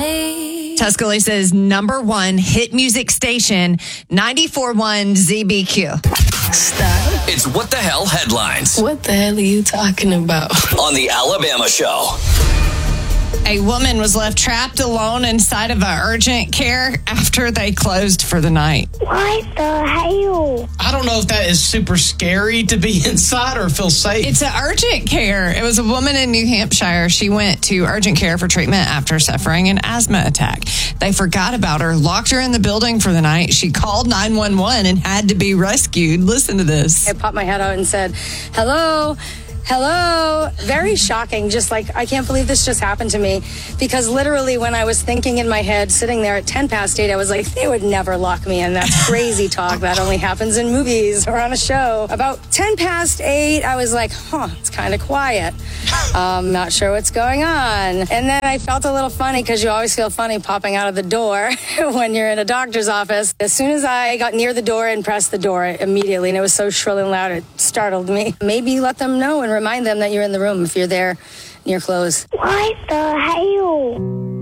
Tuscaloosa's number one hit music station, 94.1 ZBQ. Stop. It's What the Hell Headlines What the hell are you talking about? on The Alabama Show. A woman was left trapped alone inside of an urgent care after they closed for the night. What the hell? I don't know if that is super scary to be inside or feel safe. It's an urgent care. It was a woman in New Hampshire. She went to urgent care for treatment after suffering an asthma attack. They forgot about her, locked her in the building for the night. She called 911 and had to be rescued. Listen to this. I popped my head out and said, hello. Very shocking. Just like, I can't believe this just happened to me. Because literally when I was thinking in my head, sitting there at 10 past 8, I was like, they would never lock me in. That's crazy talk. That only happens in movies or on a show. About 10 past 8, I was like, it's kind of quiet. Not sure what's going on. And then I felt a little funny, because you always feel funny popping out of the door when you're in a doctor's office. As soon as I got near the door and pressed the door immediately, and it was so shrill and loud, it startled me. Maybe let them know and remind them that you're in the room if you're there in your clothes. What the hell?